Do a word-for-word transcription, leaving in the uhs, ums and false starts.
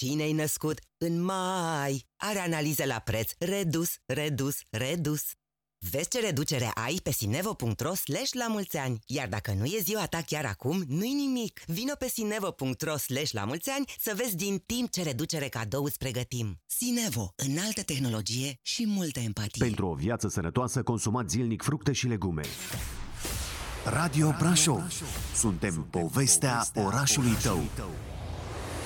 Cine-i născut în mai are analize la preț redus, redus, redus. Vezi ce reducere ai pe sinevo punct ro slash la mulți ani. Iar dacă nu e ziua ta chiar acum, nu-i nimic. Vino pe sinevo punct ro slash la mulți ani să vezi din timp ce reducere cadou îți pregătim. Sinevo, înaltă tehnologie și multă empatie. Pentru o viață sănătoasă, consumați zilnic fructe și legume. Radio Brașov. Suntem povestea orașului tău.